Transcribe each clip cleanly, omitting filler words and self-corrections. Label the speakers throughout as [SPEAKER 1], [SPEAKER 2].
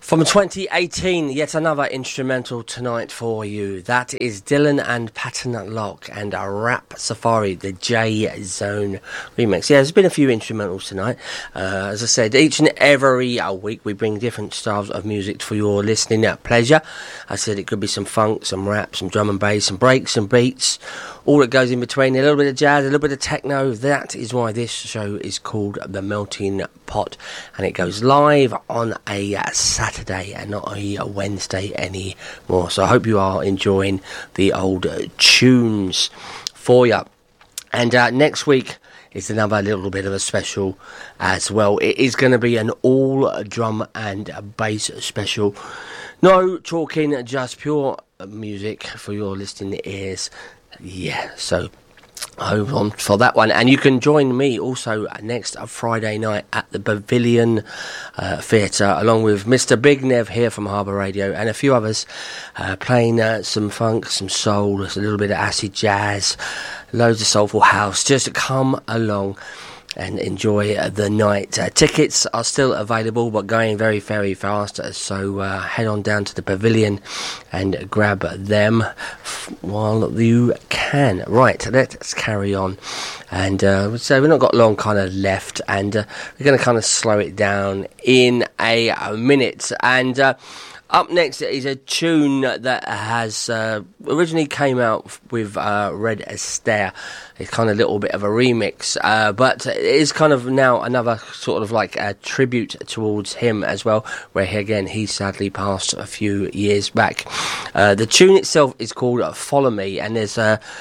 [SPEAKER 1] From 2018, yet another instrumental tonight for you. That is Dylan and Patton Lock and a Rap Safari, the J Zone remix. Yeah, there's been a few instrumentals tonight. As I said, each and every week we bring different styles of music for your listening pleasure. I said it could be some funk, some rap, some drum and bass, some breaks, some beats, all that goes in between, a little bit of jazz, a little bit of techno. That is why this show is called The Melting Pot, and it goes live on a Saturday and not a Wednesday anymore. So I hope you are enjoying the old tunes for you. And next week is another little bit of a special as well. It is going to be an all drum and bass special. No talking, just pure music for your listening ears. Yeah, so hold on for that one. And you can join me also next Friday night at the Pavilion Theatre, along with Mr. Big Nev here from Harbour Radio and a few others, playing some funk, some soul, a little bit of acid jazz, loads of soulful house. Just come along and enjoy the night. Tickets are still available, but going very, very fast. So head on down to the Pavilion and grab them while you can. Right, let's carry on. And so we've not got long kind of left, and we're going to kind of slow it down in a minute. And up next is a tune that has originally came out with Red Astaire. It's kind of a little bit of a remix, but it is kind of now another sort of like a tribute towards him as well, where he sadly passed a few years back. The tune itself is called Follow Me, and there's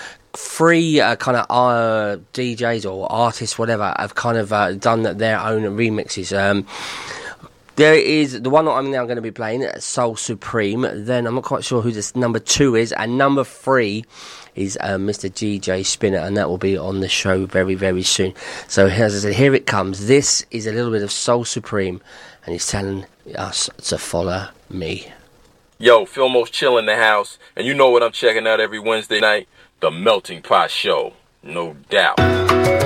[SPEAKER 1] three kind of DJs or artists, whatever, have kind of done their own remixes. There is the one that I'm now going to be playing, Soul Supreme. Then I'm not quite sure who this number 2 is, and number 3 is Mr. GJ Spinner, and that will be on the show very, very soon. So as I said, here it comes. This is a little bit of Soul Supreme, and he's telling us to follow me.
[SPEAKER 2] Yo, Philmo's chill in the house, and you know what I'm checking out every Wednesday night? The Melting Pot Show, no doubt.